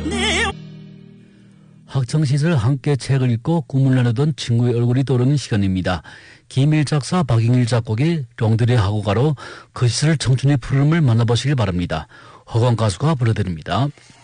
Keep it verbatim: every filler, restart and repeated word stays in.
학창시절 함께 책을 읽고 꿈을 나누던 친구의 얼굴이 떠오르는 시간입니다. 김일 작사 박잉일 작곡의 롱드레 하고가로 그 시절 청춘의 푸름을 만나보시길 바랍니다. 허광 가수가 불러드립니다.